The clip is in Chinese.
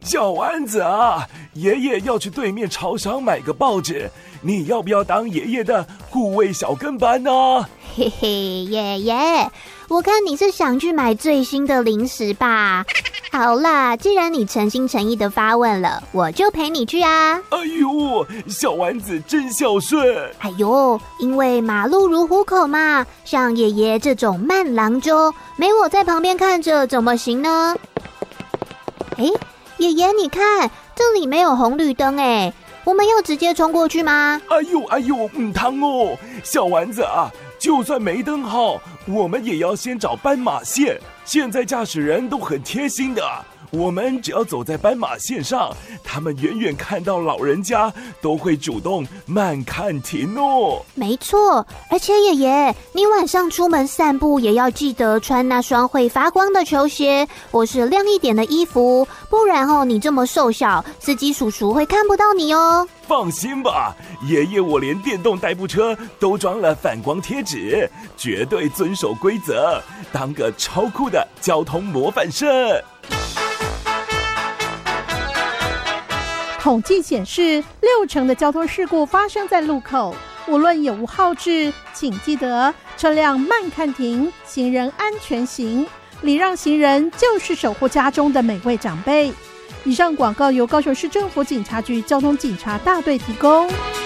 小丸子啊，爷爷要去对面超商买个报纸，你要不要当爷爷的护卫小跟班呢？ 嘿嘿，爷爷，我看你是想去买最新的零食吧。好啦，既然你诚心诚意的发问了，我就陪你去啊。 哎呦，小丸子真孝顺。 哎呦，因为马路如虎口嘛，像爷爷这种慢郎中，没我在旁边看着怎么行呢？哎，爷爷你看，这里没有红绿灯哎，我们要直接冲过去吗？ 哎呦，汤哦，小丸子啊，就算没灯号，我们也要先找斑马线。现在驾驶人都很贴心的，我们只要走在斑马线上，他们远远看到老人家都会主动慢看停哦。 没错，而且爷爷，你晚上出门散步也要记得穿那双会发光的球鞋，或是亮一点的衣服，不然你这么瘦小，司机叔叔会看不到你哦。 放心吧，爷爷我连电动代步车都装了反光贴纸，绝对遵守规则，当个超酷的交通模范生。 统计显示，60%的交通事故发生在路口。无论有无号志，请记得车辆慢看停，行人安全行，礼让行人就是守护家中的每位长辈。以上广告由高雄市政府警察局交通警察大队提供。